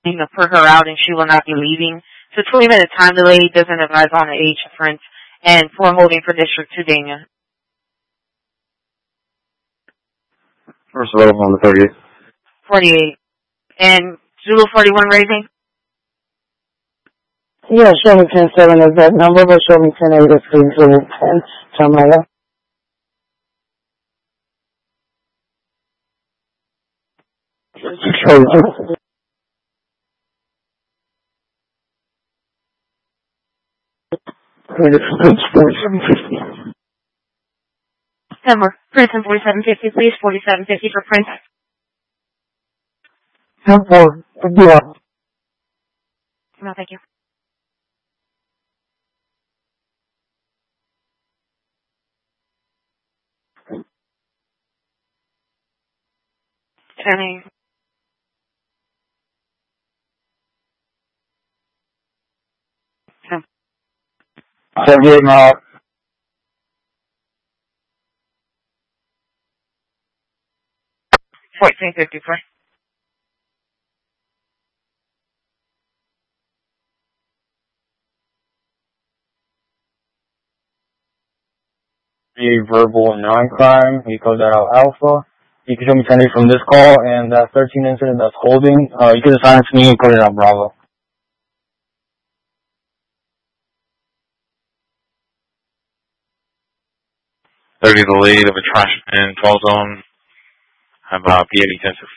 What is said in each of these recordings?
put her out and she will not be leaving. So 20-minute time delay doesn't advise on the age difference. And for holding for District 2, Dania. First available on the 38. 48. And Zulu 41 raising? Yeah, show me 10-7 is that number, but show me 10-8 is 3-10. Tamaya. Number, Prince and 4750, please. 4750 for Prince. 10-4. Yeah. No, thank you. Turning. Okay. 78 mile. $14.54. Be verbal non-crime. You code that out alpha. You can show me 10 from this call and that 13 incident that's holding. You can assign it to me and code it out Bravo. 30 the lead of a trash and 12 zone. Have PA intensive.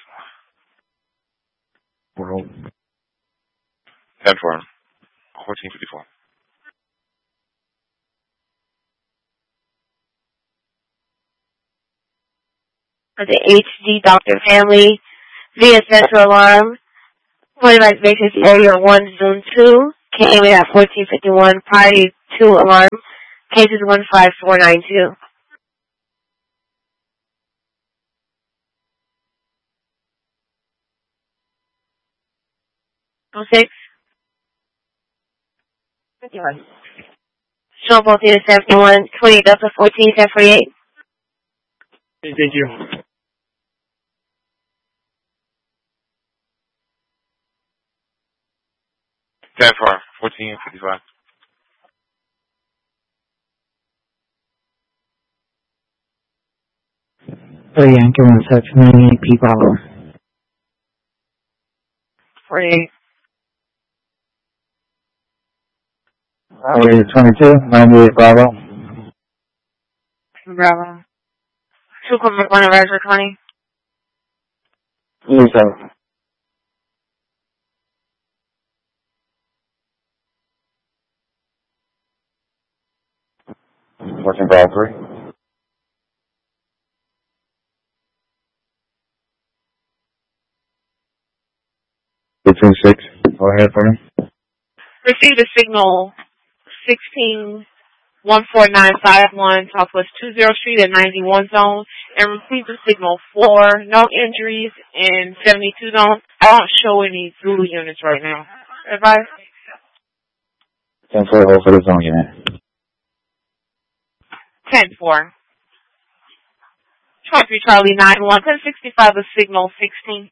10 for 1454. For the HD Doctor family, via central alarm, point-blank vacancy area 1, zone 2, came in at 1451, priority 2 alarm, cases 15492. 06. 51. Show both units 71, 20 Delta 14, 1048. Thank you. 10 for 1455. Yankee 169 P Bravo. 48. Highway 22, 98 Bravo. Bravo. 2 Corporate 1 Advisor 20. Yes, sir. Watching Bravo 3. Between 6. Go ahead for me. Received a signal 14951 Southwest 20 Street at 91 zone and received a signal 4, no injuries in 72 zone. I don't show any Zulu units right now. Advice? 10 for hold for the zone unit. 10-4. 23 Charlie 91, 1065 is signal 16.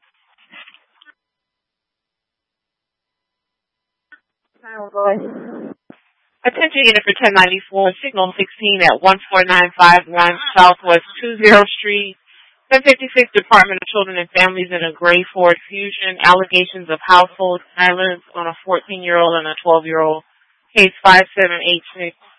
Attention unit for 1094, signal 16 at 14951 Southwest 20 Street. 1056 Department of Children and Families in a gray Ford Fusion. Allegations of household violence on a 14-year-old and a 12-year-old. Case 5786.